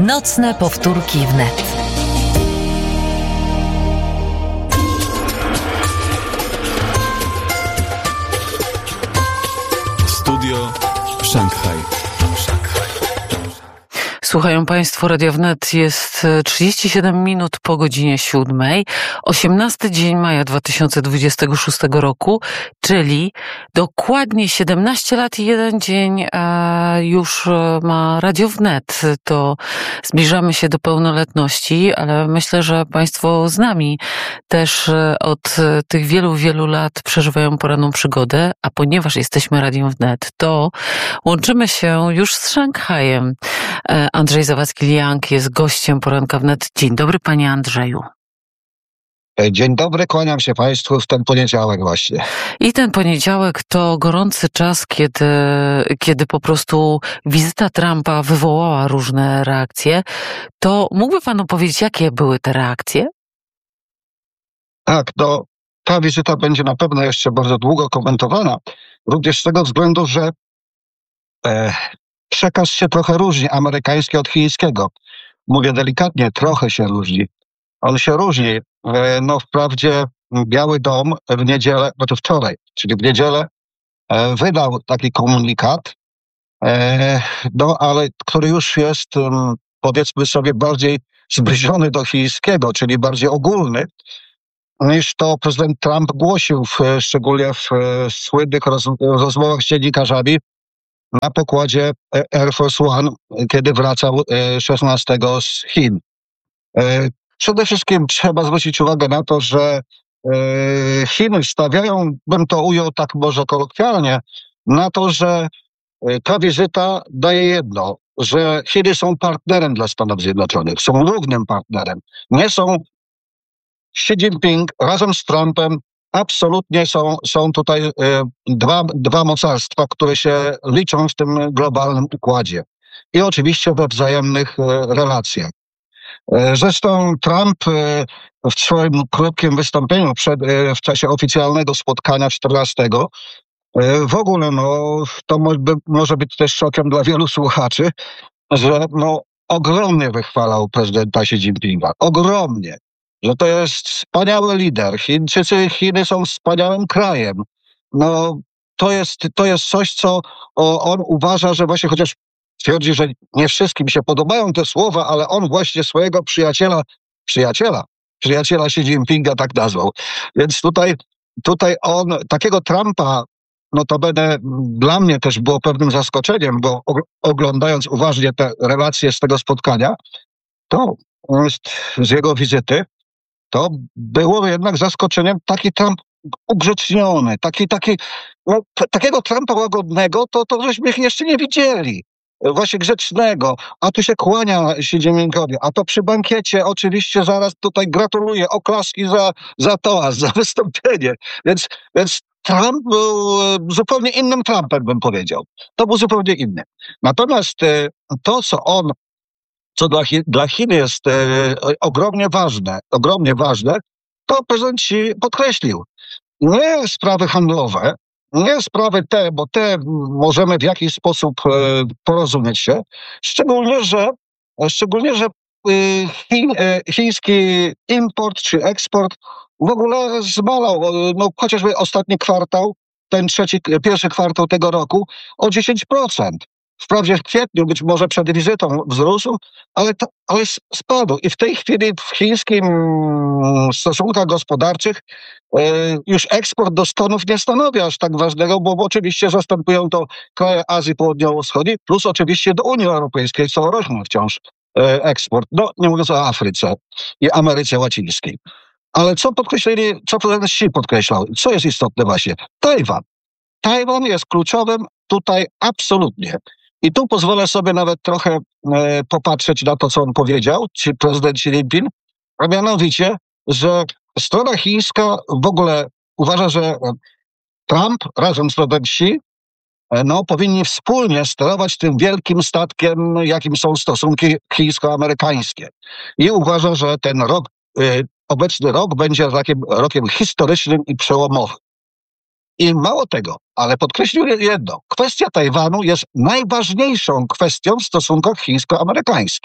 Nocne powtórki wnet. Studio Szanghaj. Słuchają Państwo Radia Wnet. Jest 37 minut po godzinie 7. 18 dzień maja 2026 roku, czyli dokładnie 17 lat i 1 dzień już ma Radio Wnet. To zbliżamy się do pełnoletności, ale myślę, że Państwo z nami też od tych wielu, wielu lat przeżywają poranną przygodę, a ponieważ jesteśmy Radiem Wnet, to łączymy się już z Szanghajem. Andrzej Zawadzki-Liang jest gościem Poranka Wnet. Dzień dobry, panie Andrzeju. Dzień dobry, kłaniam się Państwu w ten poniedziałek właśnie. I ten poniedziałek to gorący czas, kiedy po prostu wizyta Trumpa wywołała różne reakcje. To mógłby pan opowiedzieć, jakie były te reakcje? Tak, ta wizyta będzie na pewno jeszcze bardzo długo komentowana, również z tego względu, że przekaz się trochę różni, amerykański od chińskiego. Mówię delikatnie, trochę się różni. On się różni. Wprawdzie Biały Dom w niedzielę, to wczoraj, czyli w niedzielę wydał taki komunikat, ale który już jest, powiedzmy sobie, bardziej zbliżony do chińskiego, czyli bardziej ogólny, niż to prezydent Trump głosił, szczególnie w słynnych rozmowach z dziennikarzami na pokładzie Air Force One, kiedy wracał 16 z Chin. Przede wszystkim trzeba zwrócić uwagę na to, że Chiny stawiają, bym to ujął tak może kolokwialnie, na to, że ta wizyta daje jedno, że Chiny są partnerem dla Stanów Zjednoczonych, są równym partnerem. Nie są Xi Jinping razem z Trumpem, absolutnie są tutaj dwa mocarstwa, które się liczą w tym globalnym układzie. I oczywiście we wzajemnych relacjach. Zresztą Trump w swoim krótkim wystąpieniu w czasie oficjalnego spotkania 14 w ogóle to może być też szokiem dla wielu słuchaczy, że ogromnie wychwalał prezydenta Xi Jinpinga. Ogromnie. Że to jest wspaniały lider. Chiny są wspaniałym krajem. To jest coś, co on uważa, że właśnie chociaż twierdzi, że nie wszystkim się podobają te słowa, ale on właśnie swojego przyjaciela Xi Jinpinga tak nazwał. Więc tutaj on, takiego Trumpa, notabene dla mnie też było pewnym zaskoczeniem, bo oglądając uważnie te relacje z tego spotkania, to z jego wizyty, to było jednak zaskoczeniem taki Trump ugrzeczniony, takiego Trumpa łagodnego, to żeśmy ich jeszcze nie widzieli. Właśnie grzecznego, a tu się kłania Xi Jinpingowi, a to przy bankiecie oczywiście zaraz tutaj gratuluję, oklaski za toast, za wystąpienie. Więc Trump był zupełnie innym Trumpem, bym powiedział. To był zupełnie inny. Natomiast to, co dla Chin jest ogromnie ważne, to prezydent Xi podkreślił. Nie sprawy handlowe, nie sprawy bo te możemy w jakiś sposób porozumieć się, szczególnie, że chiński import czy eksport w ogóle zmalał, chociażby ostatni kwartał, pierwszy kwartał tego roku o 10%. Wprawdzie w kwietniu, być może przed wizytą wzrósł, ale spadł. I w tej chwili w chińskim stosunkach gospodarczych już eksport do Stanów nie stanowi aż tak ważnego, bo oczywiście zastępują to kraje Azji Południowo-Wschodniej, plus oczywiście do Unii Europejskiej, co rośnie wciąż eksport. Nie mówiąc o Afryce i Ameryce Łacińskiej. Ale co prezydent Xi podkreślał, co jest istotne właśnie? Tajwan. Tajwan jest kluczowym tutaj absolutnie. I tu pozwolę sobie nawet trochę popatrzeć na to, co on powiedział, czy prezydent Xi Jinping, a mianowicie, że strona chińska w ogóle uważa, że Trump razem z prezydentem Xi powinni wspólnie sterować tym wielkim statkiem, jakim są stosunki chińsko-amerykańskie. I uważa, że ten obecny rok będzie rokiem historycznym i przełomowym. I mało tego, ale podkreślił jedno. Kwestia Tajwanu jest najważniejszą kwestią w stosunkach chińsko-amerykańskich.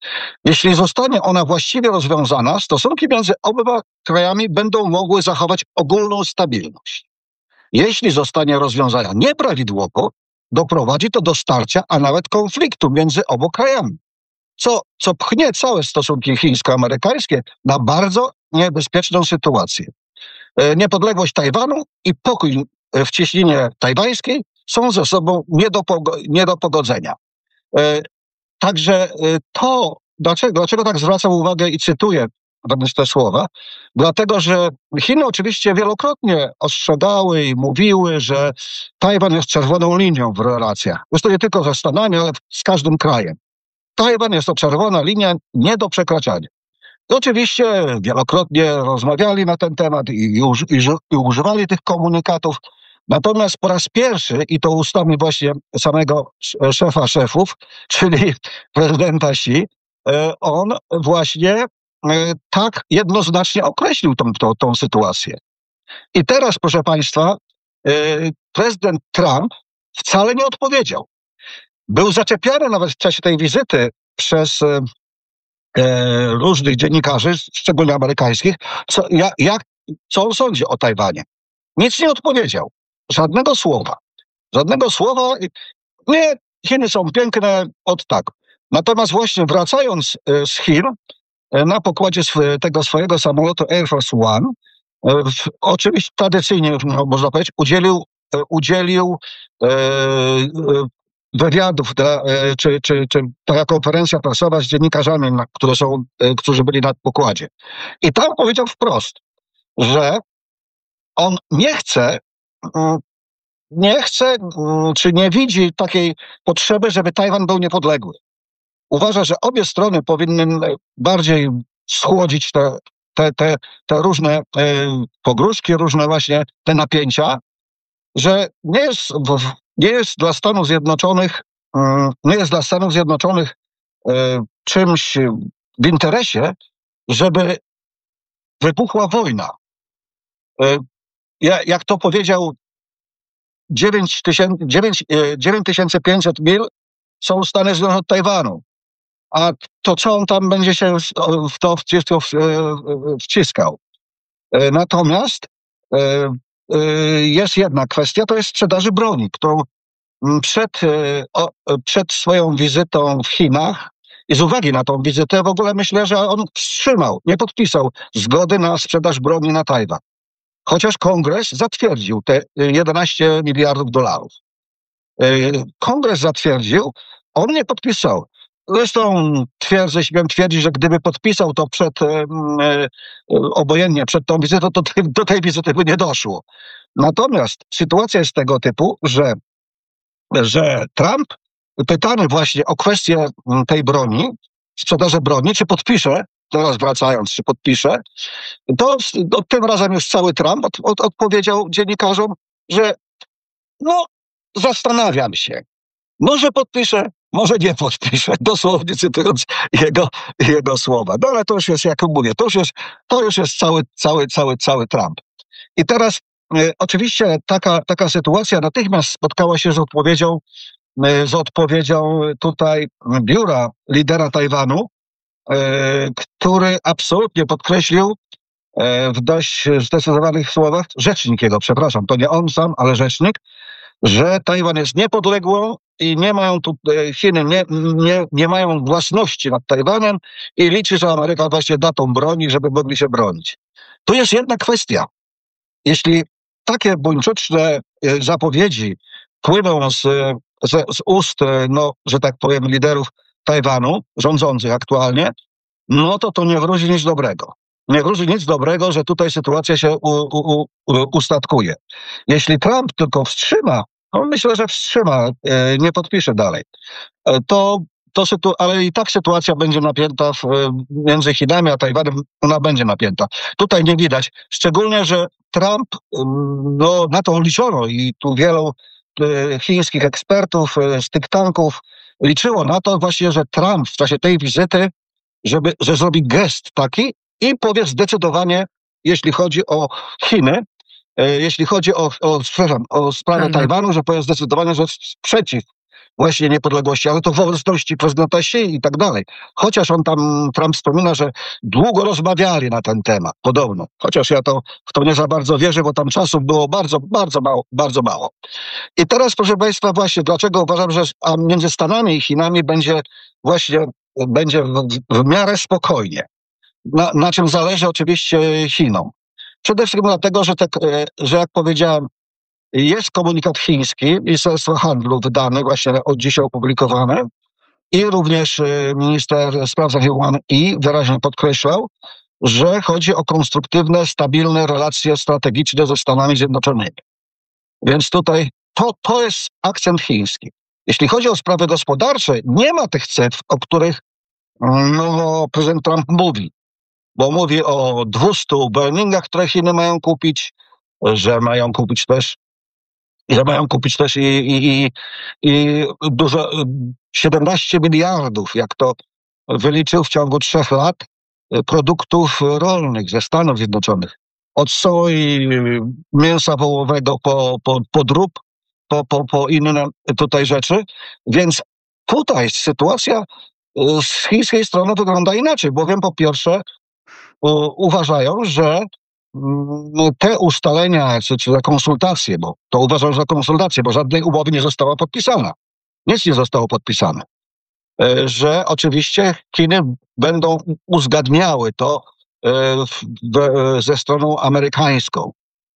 Jeśli zostanie ona właściwie rozwiązana, stosunki między oboma krajami będą mogły zachować ogólną stabilność. Jeśli zostanie rozwiązana nieprawidłowo, doprowadzi to do starcia, a nawet konfliktu między obu krajami, co pchnie całe stosunki chińsko-amerykańskie na bardzo niebezpieczną sytuację. Niepodległość Tajwanu i pokój w cieśninie tajwańskiej są ze sobą nie do pogodzenia. Także to, dlaczego tak zwracam uwagę i cytuję również te słowa? Dlatego, że Chiny oczywiście wielokrotnie ostrzegały i mówiły, że Tajwan jest czerwoną linią w relacjach. Zresztą nie tylko ze Stanami, ale z każdym krajem. Tajwan jest to czerwona linia nie do przekraczania. I oczywiście wielokrotnie rozmawiali na ten temat i używali tych komunikatów. Natomiast po raz pierwszy, i to ustami właśnie samego szefa szefów, czyli prezydenta Xi, on właśnie tak jednoznacznie określił tą sytuację. I teraz, proszę Państwa, prezydent Trump wcale nie odpowiedział. Był zaczepiany nawet w czasie tej wizyty przez różnych dziennikarzy, szczególnie amerykańskich, co on sądzi o Tajwanie. Nic nie odpowiedział. Żadnego słowa. Żadnego słowa. Nie, Chiny są piękne, tak. Natomiast właśnie wracając z Chin, na pokładzie tego swojego samolotu Air Force One, oczywiście tradycyjnie, można powiedzieć, udzielił wywiadów, czy taka konferencja prasowa z dziennikarzami, którzy byli na pokładzie. I tam powiedział wprost, że on nie chce, czy nie widzi takiej potrzeby, żeby Tajwan był niepodległy. Uważa, że obie strony powinny bardziej schłodzić te różne pogróżki, różne właśnie te napięcia, że nie jest dla Stanów Zjednoczonych czymś w interesie, żeby wybuchła wojna. Jak to powiedział, 9500 mil są Stany Zjednoczone od Tajwanu. A to co on tam będzie się w to wciskał? Natomiast jest jedna kwestia, to jest sprzedaży broni, którą przed swoją wizytą w Chinach i z uwagi na tą wizytę w ogóle myślę, że on wstrzymał, nie podpisał zgody na sprzedaż broni na Tajwan. Chociaż Kongres zatwierdził te 11 miliardów dolarów. Kongres zatwierdził, on nie podpisał. Zresztą śmiem twierdzić, że gdyby podpisał to obojętnie przed tą wizytą, to do tej wizyty by nie doszło. Natomiast sytuacja jest tego typu, że Trump, pytany właśnie o kwestię tej broni, sprzedaży broni, czy podpisze, teraz wracając, czy podpisze, to tym razem już cały Trump odpowiedział dziennikarzom, że zastanawiam się. Może podpiszę, może nie podpiszę, dosłownie cytując jego słowa. No ale to już jest, jak mówię, to już jest cały Trump. I teraz oczywiście taka sytuacja natychmiast spotkała się z odpowiedzią tutaj biura lidera Tajwanu, który absolutnie podkreślił w dość zdecydowanych słowach, rzecznik jego, przepraszam, to nie on sam, ale rzecznik, że Tajwan jest niepodległą i nie mają Chiny nie mają własności nad Tajwanem i liczy, że Ameryka właśnie da tą broni, żeby mogli się bronić. Tu jest jedna kwestia. Jeśli takie buńczuczne zapowiedzi płyną z ust, że tak powiem, liderów Tajwanu, rządzących aktualnie, to nie wróży nic dobrego. Nie wróży nic dobrego, że tutaj sytuacja się ustatkuje. Jeśli Trump tylko wstrzyma, myślę, że wstrzyma, nie podpisze dalej, ale i tak sytuacja będzie napięta między Chinami a Tajwanem, ona będzie napięta. Tutaj nie widać, szczególnie, że Trump, na to liczono i tu wielu chińskich ekspertów z think tanków liczyło na to właśnie, że Trump w czasie tej wizyty, że zrobi gest taki i powie zdecydowanie, jeśli chodzi o Chiny, jeśli chodzi o sprawę Tajwanu, że powie zdecydowanie, że jest przeciw właśnie niepodległości, ale to w obecności prezydenta Xi i tak dalej. Chociaż Trump wspomina, że długo rozmawiali na ten temat, podobno. Chociaż ja w to nie za bardzo wierzę, bo tam czasu było bardzo, bardzo mało, bardzo mało. I teraz, proszę Państwa, właśnie dlaczego uważam, że między Stanami i Chinami będzie w miarę spokojnie. Na czym zależy oczywiście Chinom. Przede wszystkim dlatego, że jak powiedziałem, jest komunikat chiński, Ministerstwo Handlu wydany, właśnie od dzisiaj opublikowany, i również minister spraw zagranicznych wyraźnie podkreślał, że chodzi o konstruktywne, stabilne relacje strategiczne ze Stanami Zjednoczonymi. Więc tutaj to jest akcent chiński. Jeśli chodzi o sprawy gospodarcze, nie ma tych cech, o których prezydent Trump mówi. Bo mówi o 200 Boeingach, które Chiny mają kupić, że mają kupić też i dużo 17 miliardów, jak to wyliczył w ciągu 3 lat, produktów rolnych ze Stanów Zjednoczonych. Od soi, mięsa wołowego po drób, po inne tutaj rzeczy. Więc tutaj sytuacja z chińskiej strony wygląda inaczej, bowiem po pierwsze uważają, że te ustalenia, czy za konsultacje, bo to uważam za konsultacje, bo żadnej umowy nie została podpisana. Nic nie zostało podpisane. Że oczywiście Chiny będą uzgadniały to ze stroną amerykańską.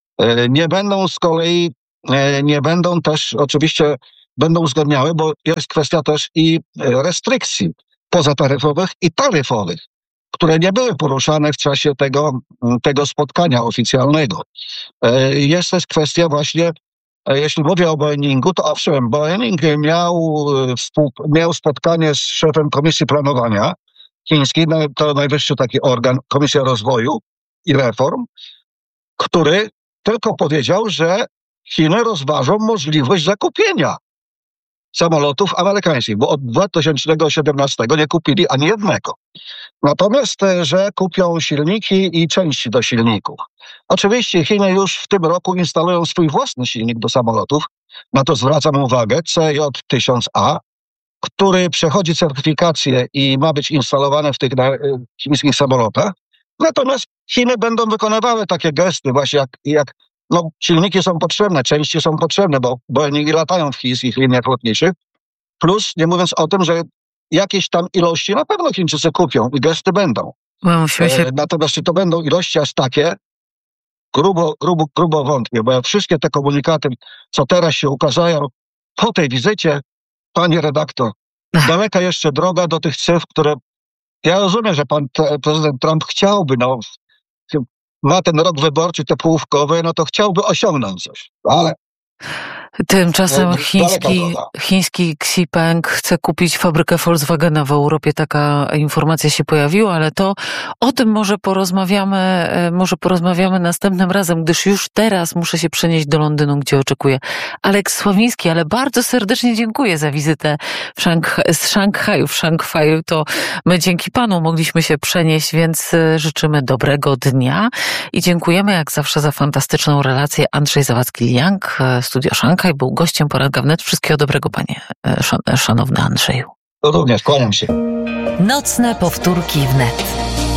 Nie będą też oczywiście uzgadniały, bo jest kwestia też i restrykcji pozataryfowych i taryfowych, które nie były poruszane w czasie tego spotkania oficjalnego. Jest też kwestia właśnie, jeśli mówię o Boeingu, to owszem, Boeing miał spotkanie z szefem Komisji Planowania Chińskiej, to najwyższy taki organ, Komisja Rozwoju i Reform, który tylko powiedział, że Chiny rozważą możliwość zakupienia samolotów amerykańskich, bo od 2017 nie kupili ani jednego. Natomiast, że kupią silniki i części do silników. Oczywiście Chiny już w tym roku instalują swój własny silnik do samolotów, na to zwracam uwagę, CJ-1000A, który przechodzi certyfikację i ma być instalowany w tych chińskich samolotach. Natomiast Chiny będą wykonywały takie gesty, właśnie jak silniki są potrzebne, części są potrzebne, bo Boeingi latają w chińskich liniach lotniczych. Plus, nie mówiąc o tym, że jakieś tam ilości na pewno Chińczycy kupią i gesty będą. Natomiast czy to będą ilości aż takie? Grubo wątpię, bo wszystkie te komunikaty, co teraz się ukazają po tej wizycie, pani redaktor, daleka jeszcze droga do tych cyfr, które ja rozumiem, że pan prezydent Trump chciałby, ma ten rok wyborczy, te połówkowe, to chciałby osiągnąć coś, ale tymczasem chiński Xpeng chce kupić fabrykę Volkswagena w Europie. Taka informacja się pojawiła, ale o tym może porozmawiamy następnym razem, gdyż już teraz muszę się przenieść do Londynu, gdzie oczekuję Aleks Sławiński, ale bardzo serdecznie dziękuję za wizytę z Szanghaju. W Szanghaju to my dzięki panu mogliśmy się przenieść, więc życzymy dobrego dnia i dziękujemy jak zawsze za fantastyczną relację. Andrzej Zawadzki-Liang, Studio Szanghaj, był gościem Poranka Wnet. Wszystkiego dobrego, panie szanowny Andrzeju. Również, kłaniam się. Nocne powtórki wnet.